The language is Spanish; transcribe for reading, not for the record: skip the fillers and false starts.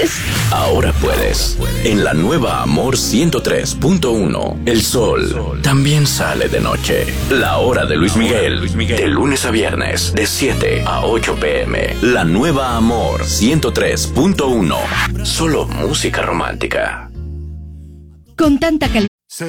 Ahora puedes. En la nueva Amor 103.1, el sol también sale de noche. La hora de Luis Miguel, de lunes a viernes, de 7 a 8 p.m. La nueva Amor 103.1, solo música romántica. Con tanta calidad